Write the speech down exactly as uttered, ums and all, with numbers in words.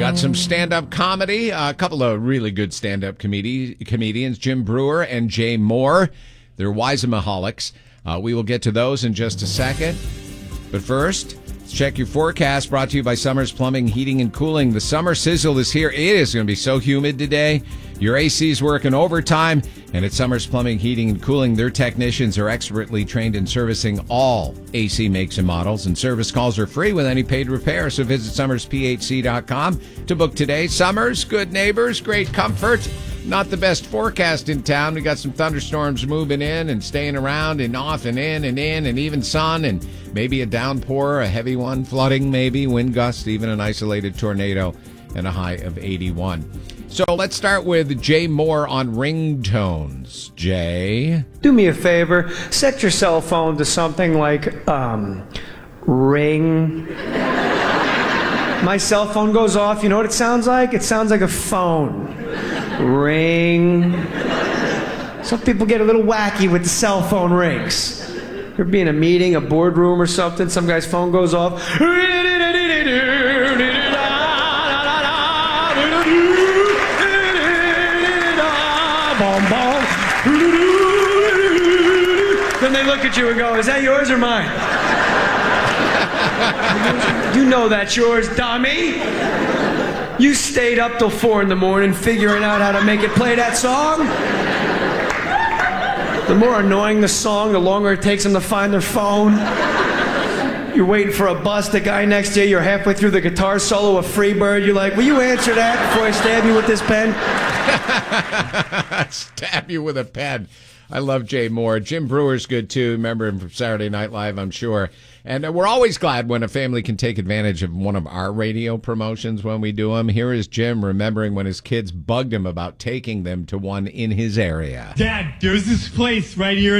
got some stand-up comedy, a couple of really good stand-up comedi- comedians, Jim Brewer and Jay Moore. They're Wisemaholics. Uh, we will get to those in just a second. But first, let's check your forecast, brought to you by Summers Plumbing, Heating, and Cooling. The summer sizzle is here. It is going to be so humid today. Your A C's working overtime, and at Summers Plumbing, Heating, and Cooling, their technicians are expertly trained in servicing all A C makes and models, and service calls are free with any paid repair, so visit summers p h c dot com to book today. Summers, good neighbors, great comfort. Not the best forecast in town. We got some thunderstorms moving in and staying around and off and in and in, and even sun and maybe a downpour, a heavy one, flooding maybe, wind gusts, even an isolated tornado, and a high of eighty-one. So let's start with Jay Moore on ringtones. Jay? Do me a favor. Set your cell phone to something like, um, ring. My cell phone goes off. You know what it sounds like? It sounds like a phone. Ring. Some people get a little wacky with the cell phone rings. You're being a meeting, a boardroom or something. Some guy's phone goes off. Then they look at you and go, is that yours or mine? You know that's yours, dummy. You stayed up till four in the morning figuring out how to make it play that song. The more annoying the song, the longer it takes them to find their phone. You're waiting for a bus, the guy next to you, you're halfway through the guitar solo of Freebird. You're like, will you answer that before I stab you with this pen? Stab you with a pen. I love Jay Moore. Jim Brewer's good, too. Remember him from Saturday Night Live, I'm sure. And we're always glad when a family can take advantage of one of our radio promotions when we do them. Here is Jim remembering when his kids bugged him about taking them to one in his area. Dad, there's this place right here